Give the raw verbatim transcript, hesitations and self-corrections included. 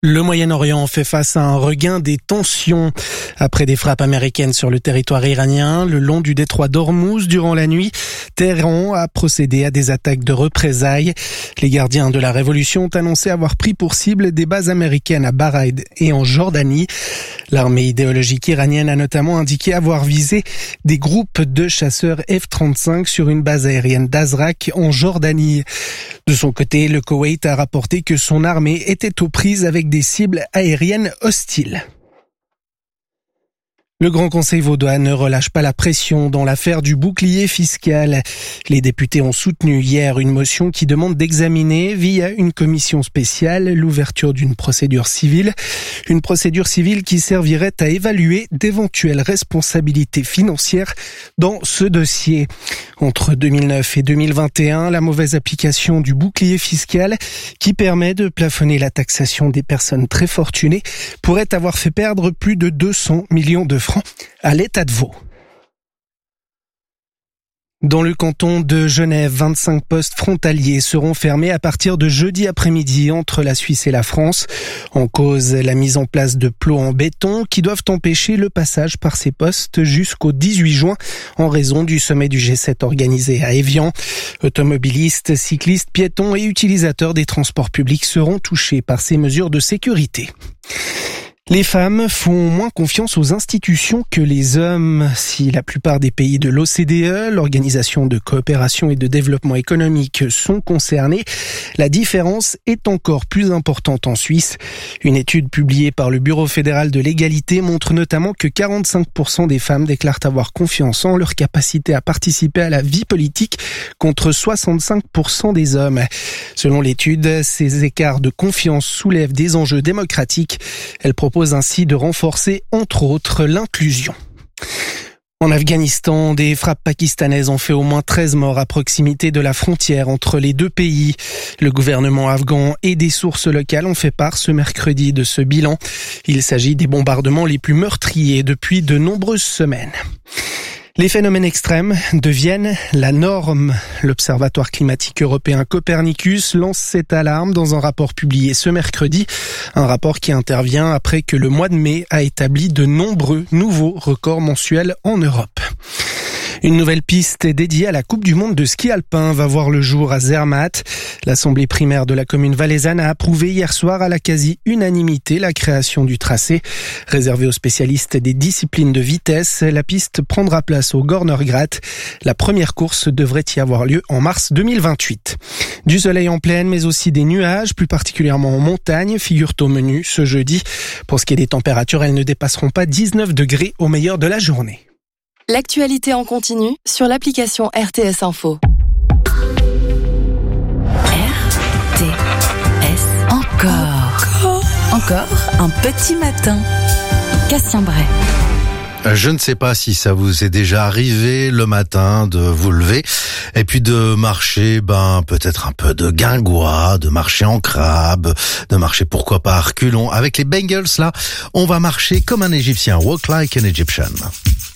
Le Moyen-Orient fait face à un regain des tensions après des frappes américaines sur le territoire iranien le long du détroit d'Ormuz durant la nuit. Téhéran a procédé à des attaques de représailles. Les gardiens de la révolution ont annoncé avoir pris pour cible des bases américaines à Bahreïn et en Jordanie. L'armée idéologique iranienne a notamment indiqué avoir visé des groupes de chasseurs F trente-cinq sur une base aérienne d'Azraq en Jordanie. De son côté, le Koweït a rapporté que son armée était aux prises avec des cibles aériennes hostiles. Le Grand Conseil vaudois ne relâche pas la pression dans l'affaire du bouclier fiscal. Les députés ont soutenu hier une motion qui demande d'examiner via une commission spéciale l'ouverture d'une procédure civile. Une procédure civile qui servirait à évaluer d'éventuelles responsabilités financières dans ce dossier. Entre deux mille neuf et deux mille vingt et un, la mauvaise application du bouclier fiscal qui permet de plafonner la taxation des personnes très fortunées pourrait avoir fait perdre plus de deux cents millions de francs à l'État de Vaud. Dans le canton de Genève, vingt-cinq postes frontaliers seront fermés à partir de jeudi après-midi entre la Suisse et la France. En cause, la mise en place de plots en béton qui doivent empêcher le passage par ces postes jusqu'au dix-huit juin en raison du sommet du G sept organisé à Évian. Automobilistes, cyclistes, piétons et utilisateurs des transports publics seront touchés par ces mesures de sécurité. Les femmes font moins confiance aux institutions que les hommes. Si la plupart des pays de l'O C D E, l'Organisation de coopération et de développement économique, sont concernés, la différence est encore plus importante en Suisse. Une étude publiée par le Bureau fédéral de l'égalité montre notamment que quarante-cinq pour cent des femmes déclarent avoir confiance en leur capacité à participer à la vie politique contre soixante-cinq pour cent des hommes. Selon l'étude, ces écarts de confiance soulèvent des enjeux démocratiques. Elle propose ainsi de renforcer, entre autres, l'inclusion. En Afghanistan, des frappes pakistanaises ont fait au moins treize morts à proximité de la frontière entre les deux pays. Le gouvernement afghan et des sources locales ont fait part ce mercredi de ce bilan. Il s'agit des bombardements les plus meurtriers depuis de nombreuses semaines. Les phénomènes extrêmes deviennent la norme. L'Observatoire climatique européen Copernicus lance cette alarme dans un rapport publié ce mercredi. Un rapport qui intervient après que le mois de mai a établi de nombreux nouveaux records mensuels en Europe. Une nouvelle piste dédiée à la Coupe du Monde de ski alpin va voir le jour à Zermatt. L'Assemblée primaire de la commune valaisanne a approuvé hier soir à la quasi-unanimité la création du tracé. Réservé aux spécialistes des disciplines de vitesse, la piste prendra place au Gornergrat. La première course devrait y avoir lieu en mars deux mille vingt-huit. Du soleil en plaine, mais aussi des nuages, plus particulièrement en montagne, figurent au menu ce jeudi. Pour ce qui est des températures, elles ne dépasseront pas dix-neuf degrés au meilleur de la journée. L'actualité en continu sur l'application R T S Info. R T S encore. Encore un petit matin. Cassien Bray. Je ne sais pas si ça vous est déjà arrivé le matin de vous lever et puis de marcher, ben peut-être un peu de guingois, de marcher en crabe, de marcher pourquoi pas à reculons. Avec les Bengals là, on va marcher comme un Égyptien, walk like an Egyptian.